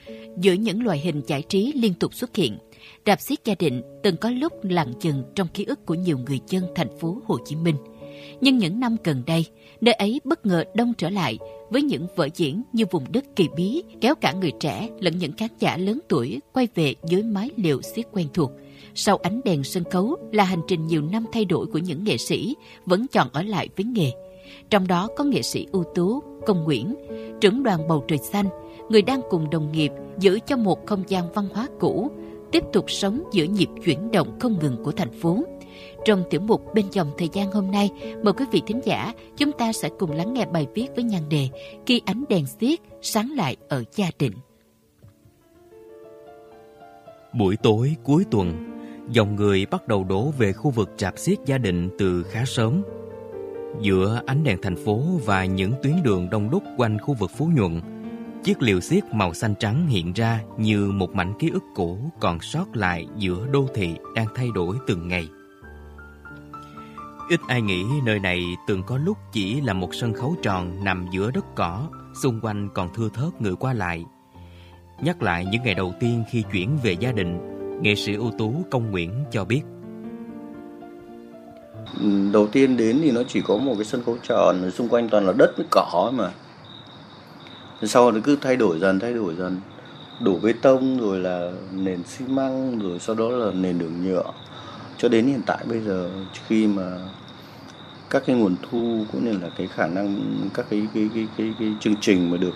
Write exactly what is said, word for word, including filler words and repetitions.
Giữa những loại hình giải trí liên tục xuất hiện, rạp xiếc gia đình từng có lúc lặng chừng trong ký ức của nhiều người dân thành phố Hồ Chí Minh. Nhưng những năm gần đây, nơi ấy bất ngờ đông trở lại với những vở diễn như Vùng đất kỳ bí, kéo cả người trẻ lẫn những khán giả lớn tuổi quay về với mái lều xiếc quen thuộc. Sau ánh đèn sân khấu là hành trình nhiều năm thay đổi của những nghệ sĩ vẫn chọn ở lại với nghề. Trong đó có nghệ sĩ ưu tú Công Nguyễn, trưởng đoàn Bầu Trời Xanh, người đang cùng đồng nghiệp giữ cho một không gian văn hóa cũ, tiếp tục sống giữa nhịp chuyển động không ngừng của thành phố. Trong tiểu mục Bên dòng thời gian hôm nay, mời quý vị thính giả, chúng ta sẽ cùng lắng nghe bài viết với nhan đề Khi ánh đèn xiếc sáng lại ở gia đình. Buổi tối cuối tuần, dòng người bắt đầu đổ về khu vực rạp xiếc gia đình từ khá sớm. Giữa ánh đèn thành phố và những tuyến đường đông đúc quanh khu vực Phú Nhuận, chiếc lều xiếc màu xanh trắng hiện ra như một mảnh ký ức cũ còn sót lại giữa đô thị đang thay đổi từng ngày. Ít ai nghĩ nơi này từng có lúc chỉ là một sân khấu tròn nằm giữa đất cỏ, xung quanh còn thưa thớt người qua lại. Nhắc lại những ngày đầu tiên khi chuyển về gia đình, nghệ sĩ ưu tú Công Nguyễn cho biết. Đầu tiên đến thì nó chỉ có một cái sân khấu tròn, xung quanh toàn là đất với cỏ mà. Sau đó cứ thay đổi dần, thay đổi dần. Đổ bê tông rồi là nền xi măng, rồi sau đó là nền đường nhựa. Cho đến hiện tại bây giờ, khi mà các cái nguồn thu cũng như là cái khả năng các cái cái cái cái, cái chương trình mà được